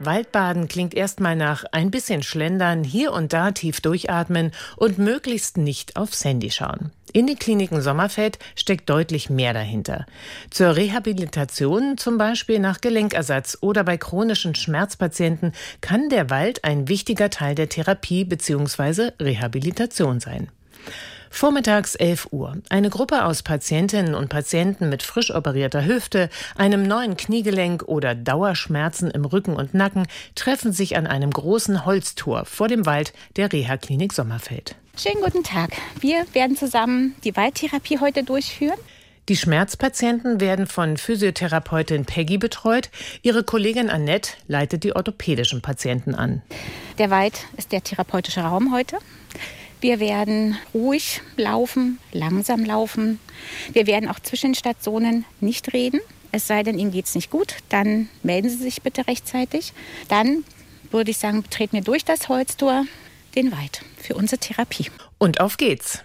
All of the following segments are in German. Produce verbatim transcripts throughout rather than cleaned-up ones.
Waldbaden klingt erstmal nach ein bisschen schlendern, hier und da tief durchatmen und möglichst nicht aufs Handy schauen. In den Kliniken Sommerfeld steckt deutlich mehr dahinter. Zur Rehabilitation, zum Beispiel nach Gelenkersatz oder bei chronischen Schmerzpatienten, kann der Wald ein wichtiger Teil der Therapie bzw. Rehabilitation sein. Vormittags elf Uhr. Eine Gruppe aus Patientinnen und Patienten mit frisch operierter Hüfte, einem neuen Kniegelenk oder Dauerschmerzen im Rücken und Nacken treffen sich an einem großen Holztor vor dem Wald der Reha-Klinik Sommerfeld. Schönen guten Tag. Wir werden zusammen die Waldtherapie heute durchführen. Die Schmerzpatienten werden von Physiotherapeutin Peggy betreut. Ihre Kollegin Annette leitet die orthopädischen Patienten an. Der Wald ist der therapeutische Raum heute. Wir werden ruhig laufen, langsam laufen. Wir werden auch zwischen Stationen nicht reden. Es sei denn, Ihnen geht es nicht gut, dann melden Sie sich bitte rechtzeitig. Dann würde ich sagen, betreten wir durch das Holztor den Wald für unsere Therapie. Und auf geht's.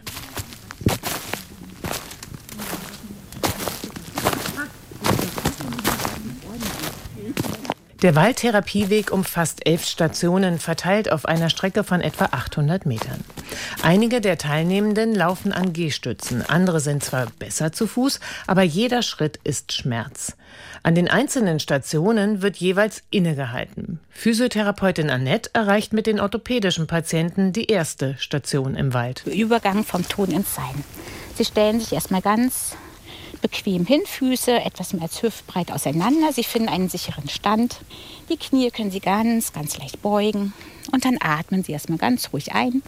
Der Waldtherapieweg umfasst elf Stationen, verteilt auf einer Strecke von etwa achthundert Metern. Einige der Teilnehmenden laufen an Gehstützen, andere sind zwar besser zu Fuß, aber jeder Schritt ist Schmerz. An den einzelnen Stationen wird jeweils innegehalten. Physiotherapeutin Annette erreicht mit den orthopädischen Patienten die erste Station im Wald. Übergang vom Tun ins Sein. Sie stellen sich erstmal ganz bequem hin, Füße etwas mehr als hüftbreit auseinander. Sie finden einen sicheren Stand. Die Knie können Sie ganz, ganz leicht beugen. Und dann atmen Sie erstmal ganz ruhig ein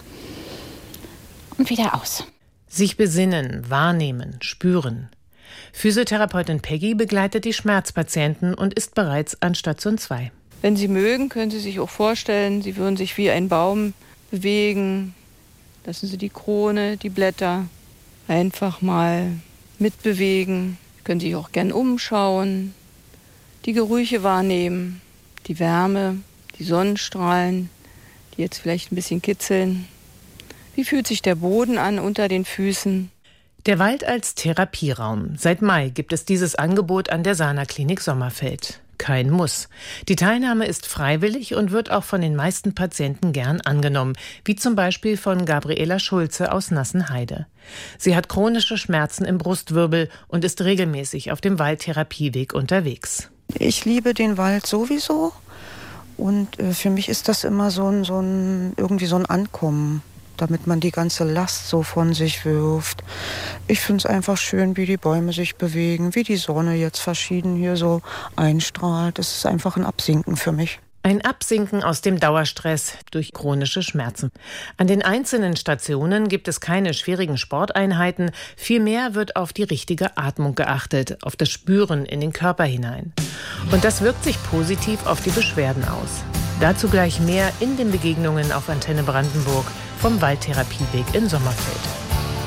und wieder aus. Sich besinnen, wahrnehmen, spüren. Physiotherapeutin Peggy begleitet die Schmerzpatienten und ist bereits an Station zwei. Wenn Sie mögen, können Sie sich auch vorstellen, Sie würden sich wie ein Baum bewegen. Lassen Sie die Krone, die Blätter einfach mal mitbewegen, können sich auch gern umschauen, die Gerüche wahrnehmen, die Wärme, die Sonnenstrahlen, die jetzt vielleicht ein bisschen kitzeln. Wie fühlt sich der Boden an unter den Füßen? Der Wald als Therapieraum. Seit Mai gibt es dieses Angebot an der Sana-Klinik Sommerfeld. Kein Muss. Die Teilnahme ist freiwillig und wird auch von den meisten Patienten gern angenommen, wie zum Beispiel von Gabriela Schulze aus Nassenheide. Sie hat chronische Schmerzen im Brustwirbel und ist regelmäßig auf dem Waldtherapieweg unterwegs. Ich liebe den Wald sowieso und äh, für mich ist das immer so ein, so ein, irgendwie so ein Ankommen, damit man die ganze Last so von sich wirft. Ich finde es einfach schön, wie die Bäume sich bewegen, wie die Sonne jetzt verschieden hier so einstrahlt. Es ist einfach ein Absinken für mich. Ein Absinken aus dem Dauerstress durch chronische Schmerzen. An den einzelnen Stationen gibt es keine schwierigen Sporteinheiten. Vielmehr wird auf die richtige Atmung geachtet, auf das Spüren in den Körper hinein. Und das wirkt sich positiv auf die Beschwerden aus. Dazu gleich mehr in den Begegnungen auf Antenne Brandenburg vom Waldtherapieweg in Sommerfeld.